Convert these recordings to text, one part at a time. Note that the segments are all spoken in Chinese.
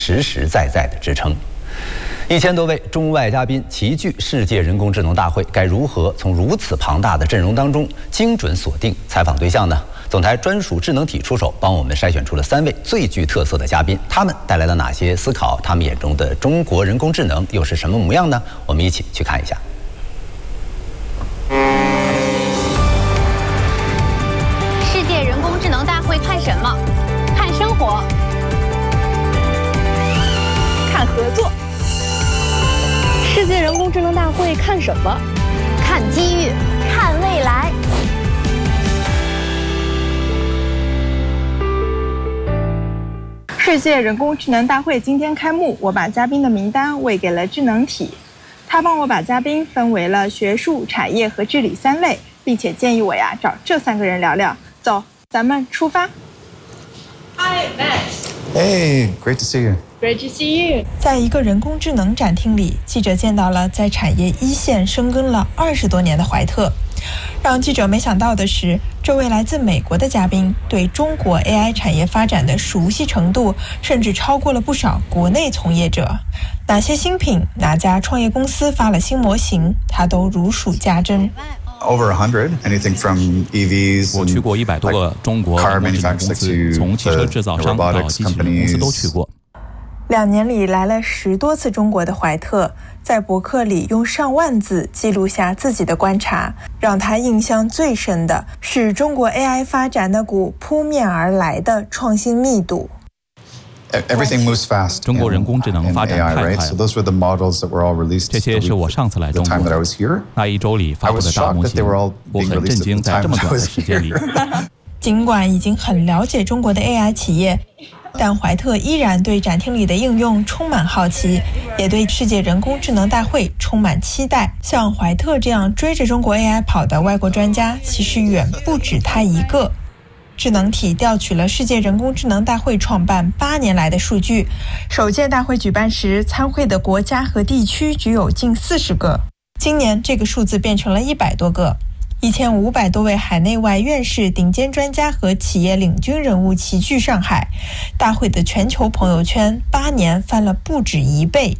实实在在的支撑。1000多位中外嘉宾齐聚世界人工智能大会，该如何从如此庞大的阵容当中精准锁定采访对象呢？总台专属智能体出手，帮我们筛选出了3位最具特色的嘉宾，他们带来了哪些思考？他们眼中的中国人工智能又是什么模样呢？我们一起去看一下。 世界人工智能大会看什么？看生活， 看合作。世界人工智能大会看什么？ 看机遇，看未来。 世界人工智能大会今天开幕，我把嘉宾的名单喂给了智能体，他帮我把嘉宾分为了学术、产业和治理3类，并且建议我找这3个人聊聊。走，咱们出发。Hi, Max. Hey, great to see you. Great to see you. 在一个人工智能展厅里，记者见到了在产业一线深耕了20多年的怀特。让记者没想到的是，这位来自美国的嘉宾对中国 AI 产业发展的熟悉程度，甚至超过了不少国内从业者。哪些新品，哪家创业公司发了新模型，他都如数家珍。 Over 100, anything from EVs. 我去过100多个中国人工智能公司，从汽车制造商到机器人公司都去过。 2年里来了10多次中国的怀特，在博客里用上万字记录下自己的观察，让他印象最深的是中国 AI 发展那股扑面而来的创新密度。 Everything moves fast. 中国人工智能发展太快了。这些是我上次来中国那1周里发布的大模型，我很震惊，在这么短的时间里。 尽管已经很了解中国的 AI 企业，但怀特依然对展厅里的应用充满好奇，也对世界人工智能大会充满期待。像怀特这样追着中国 AI 跑的外国专家，其实远不止他一个。智能体调取了世界人工智能大会创办8年来的数据，首届大会举办时，参会的国家和地区只有近40个，今年这个数字变成了100多个。1500多位海内外院士、顶尖专家和企业领军人物齐聚上海，大会的全球朋友圈8年翻了不止1倍。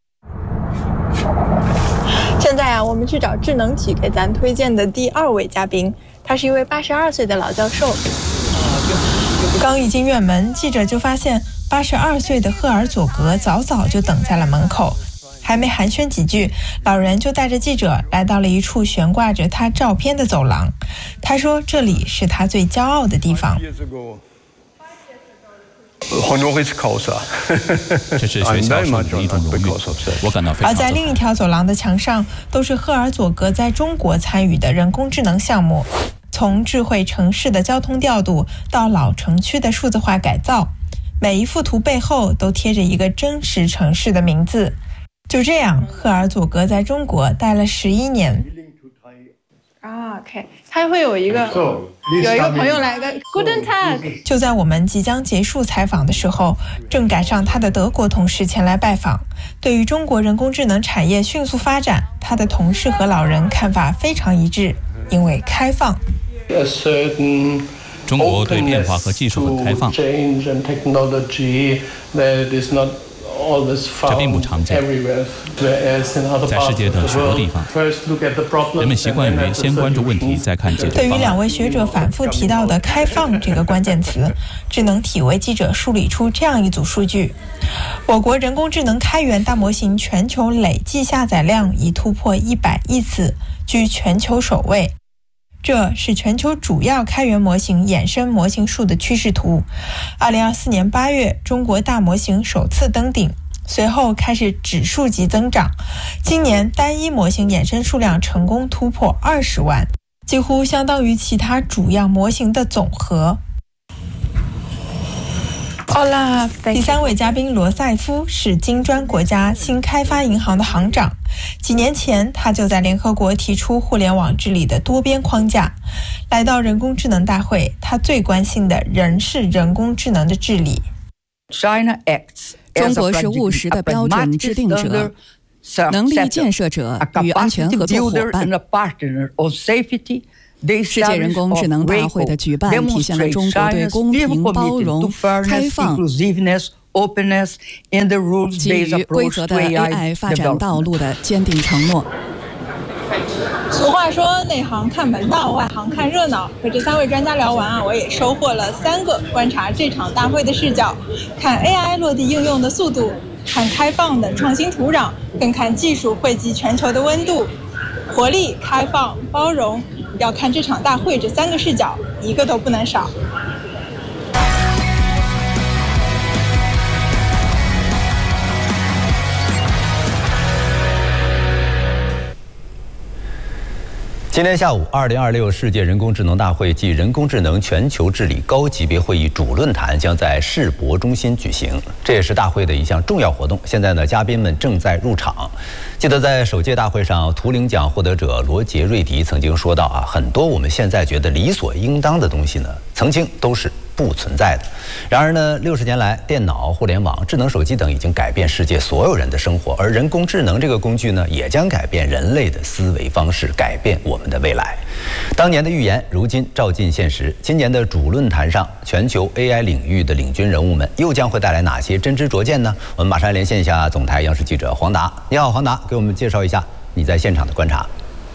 现在我们去找智能体给咱推荐的第2位嘉宾，他是一位82岁的老教授。刚一进院门，记者就发现82岁的赫尔佐格早早就等在了门口。还没寒暄几句，老人就带着记者来到了一处悬挂着他照片的走廊。他说这里是他最骄傲的地方。 这是学校授予的一种荣誉，我感到非常自豪。 而在另一条走廊的墙上，都是赫尔佐格在中国参与的人工智能项目，从智慧城市的交通调度到老城区的数字化改造，每一幅图背后都贴着一个真实城市的名字。就这样，赫尔佐格在中国待了11年。OK， 他会有一个朋友来个 Guten Tag。就在我们即将结束采访的时候，正赶上他的德国同事前来拜访。对于中国人工智能产业迅速发展，他的同事和老人看法非常一致，因为开放。 中国对变化和技术很开放，这并不常见，在世界的许多地方，人们习惯于先关注问题，再看解决方案。 对于2位学者反复提到的开放这个关键词，智能体为记者梳理出这样一组数据：我国人工智能开源大模型全球累计下载量已突破100亿次，居全球首位。这是全球主要开源模型衍生模型数的趋势图。2024年8月，中国大模型首次登顶，随后开始指数级增长。今年单一模型衍生数量成功突破20万，几乎相当于其他主要模型的总和。第3位嘉宾罗塞夫是金砖国家新开发银行的行长。几年前，他就在联合国提出互联网治理的多边框架。来到人工智能大会，他最关心的仍是人工智能的治理。 中国是务实的标准制定者、能力建设者与安全合作伙伴。世界人工智能大会的举办体现了中国对公平、包容、开放、 基于规则的 AI 发展道路的坚定承诺。 俗话说内行看门道，外行看热闹。和这3位专家聊完啊，我也收获了3个观察这场大会的视角：看 AI 落地应用的速度，看开放的创新土壤，更看技术惠及全球的温度。活力、开放、包容，要看这场大会这3个视角，一个都不能少。 今天下午，2026世界人工智能大会暨人工智能全球治理高级别会议主论坛将在世博中心举行，这也是大会的一项重要活动。现在呢，嘉宾们正在入场。记得在首届大会上，图灵奖获得者罗杰·瑞迪曾经说到啊，很多我们现在觉得理所应当的东西呢，曾经都是不存在的。然而呢，60年来，电脑、互联网、智能手机等已经改变世界所有人的生活，而人工智能这个工具呢，也将改变人类的思维方式，改变我们的未来。当年的预言，如今照进现实。今年的主论坛上，全球 AI 领域的领军人物们又将会带来哪些真知灼见呢？我们马上连线一下总台央视记者黄达。你好，黄达，给我们介绍一下你在现场的观察。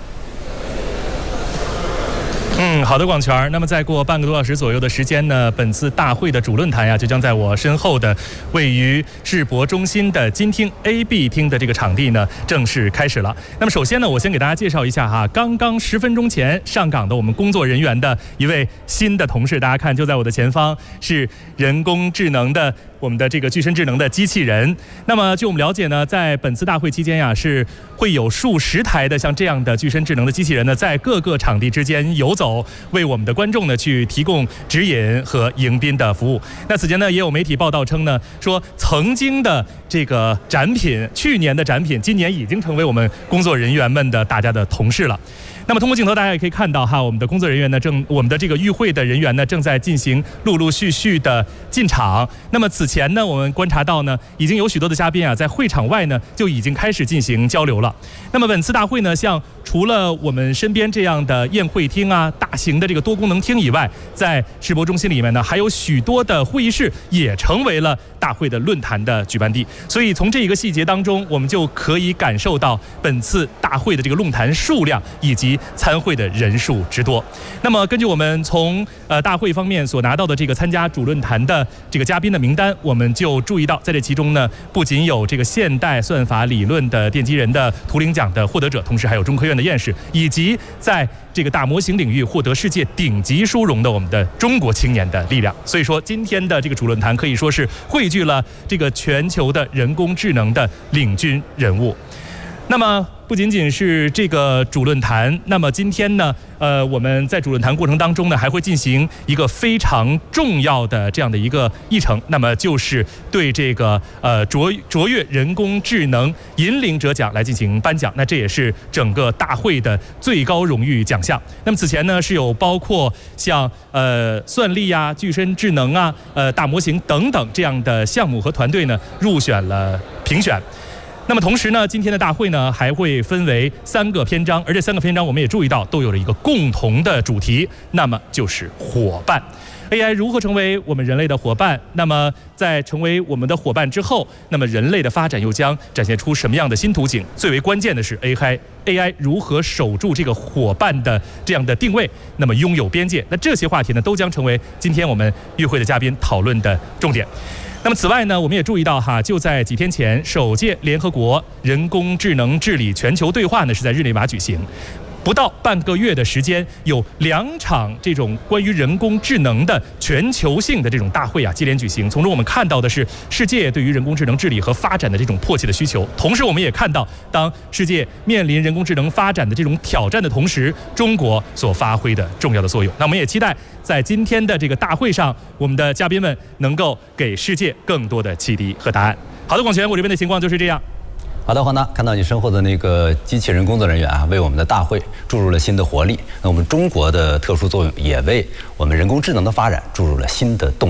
好的，广泉。那么再过半个多小时左右的时间呢，本次大会的主论坛呀，就将在我身后的位于世博中心的金厅 AB 厅的这个场地呢，正式开始了。那么首先呢，我先给大家介绍一下哈，刚刚10分钟前上岗的我们工作人员的一位新的同事，大家看就在我的前方，是人工智能的我们的这个具身智能的机器人。那么据我们了解呢，在本次大会期间呀，是会有数十台的像这样的具身智能的机器人呢，在各个场地之间游走，为我们的观众呢去提供指引和迎宾的服务。那此前呢，也有媒体报道称呢，说曾经的这个展品，去年的展品，今年已经成为我们工作人员们的大家的同事了。那么通过镜头，大家也可以看到哈，我们的工作人员呢，我们的这个与会的人员呢，正在进行陆续的进场。那么此前呢，我们观察到呢，已经有许多的嘉宾啊，在会场外呢，就已经开始进行交流了。那么本次大会呢，像除了我们身边这样的宴会厅啊、大型的这个多功能厅以外，在世博中心里面呢，还有许多的会议室也成为了大会的论坛的举办地。所以从这一个细节当中，我们就可以感受到本次大会的这个论坛数量以及参会的人数之多。那么根据我们从大会方面所拿到的这个参加主论坛的这个嘉宾的名单，我们就注意到，在这其中呢，不仅有这个现代算法理论的奠基人的图灵奖的获得者，同时还有中科院的院士，以及在这个大模型领域获得世界顶级殊荣的我们的中国青年的力量。所以说，今天的这个主论坛可以说是汇聚了这个全球的人工智能的领军人物。那么不仅仅是这个主论坛，那么今天呢，我们在主论坛过程当中呢，还会进行一个非常重要的这样的一个议程，那么就是对这个卓越人工智能引领者奖来进行颁奖。那这也是整个大会的最高荣誉奖项。那么此前呢，是有包括像算力啊、具身智能啊、大模型等等这样的项目和团队呢入选了评选。那么同时呢，今天的大会呢还会分为3个篇章，而这3个篇章我们也注意到都有了一个共同的主题，那么就是伙伴。AI 如何成为我们人类的伙伴？那么在成为我们的伙伴之后，那么人类的发展又将展现出什么样的新图景？最为关键的是 AI 如何守住这个伙伴的这样的定位，那么拥有边界。那这些话题呢，都将成为今天我们与会的嘉宾讨论的重点。那么此外呢，我们也注意到哈，就在几天前，首届联合国人工智能治理全球对话呢是在日内瓦举行。不到半个月的时间，有2场这种关于人工智能的全球性的这种大会啊接连举行。从中我们看到的是世界对于人工智能治理和发展的这种迫切的需求，同时我们也看到，当世界面临人工智能发展的这种挑战的同时，中国所发挥的重要的作用。那我们也期待在今天的这个大会上，我们的嘉宾们能够给世界更多的启迪和答案。好的，广泉，我这边的情况就是这样。 好的，黄达，看到你身后的那个机器人工作人员啊，为我们的大会注入了新的活力。那我们中国的特殊作用也为我们人工智能的发展注入了新的动能。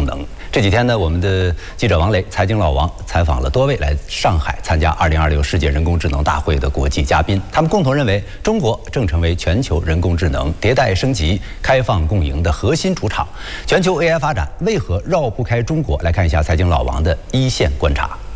这几天呢，我们的记者王雷、财经老王采访了多位来上海参加2026世界人工智能大会的国际嘉宾，他们共同认为，中国正成为全球人工智能迭代升级、开放共赢的核心主场。全球 AI 发展为何绕不开中国？来看一下财经老王的一线观察。